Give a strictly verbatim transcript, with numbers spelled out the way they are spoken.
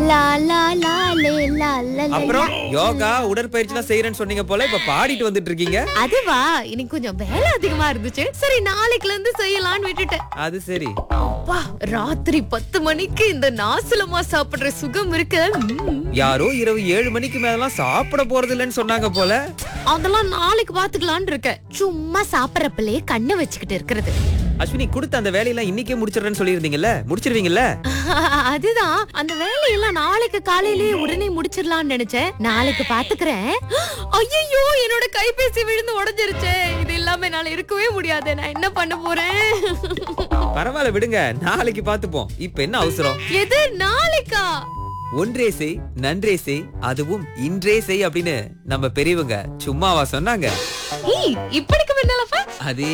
லா லா லா லே லா லா லே. அப்புறம் யோகா உடற்பயிற்சி எல்லாம் செய்யறேன்னு சொன்னீங்க போல, இப்ப பாடிட்டு வந்துட்டு இருக்கீங்க. அதுவா, இன்னைக்கு கொஞ்சம் வேலை அதிகமா இருந்துச்சு. சரி நாளைக்குல இருந்து செய்யலாம்னு விட்டுட்டேன். அது சரி. அப்பா, ராத்திரி பத்து மணிக்கு இந்த நாசலமா சாப்பிடுற சுகம் இருக்கு. ம். யாரோ இரவு ஏழு மணிக்கு மேலாம் சாப்பிட போறது இல்லைன்னு சொன்னாங்க போல. அதெல்லாம் நாளைக்கு பாத்துக்கலாம்னு இருக்கேன். சும்மா சாப்பிடறப்பலே கண்ணை வச்சுக்கிட்டு இருக்கிறது. அஸ்வினி, கொடுத்த அந்த வேலையெல்லாம் இன்னைக்கே முடிச்சிடுறேன்னு சொல்லியிருந்தீங்கல்ல, முடிச்சிருவீங்கல்ல? அதுதான், அந்த வேலையெல்லாம் நாளைக்கு காலையிலேயே உடனே முடிச்சிடலாம்னு நினைச்சேன். நாளைக்கு பாத்துக்கிறேன். ஐயோ, என்னோட கைபேசி விழுந்து உடைஞ்சிருச்சு. இது இல்லாம என்னால இருக்கவே முடியாது. நான் என்ன பண்ண போறேன்? பரவாயில்ல விடுங்க, நாளைக்கு பாத்துப்போம். இப்ப என்ன அவசரம்? எது நாளைக்கா? ஒன்றே செய் நன்றே செய் அதுவும் இன்றே செய் அப்படின்னு நம்ம பெரியவங்க சும்மாவா சொன்னாங்க? ஏய், இப்படிக்கு முன்னாலப்பா அதே